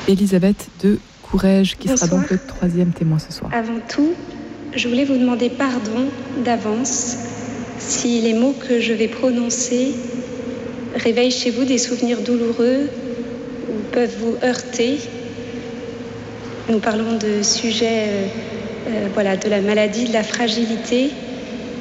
Elisabeth de Courrèges, qui Bonsoir. sera donc le troisième témoin ce soir. Avant tout, je voulais vous demander pardon d'avance si les mots que je vais prononcer réveillent chez vous des souvenirs douloureux ou peuvent vous heurter. Nous parlons de sujets de la maladie, de la fragilité.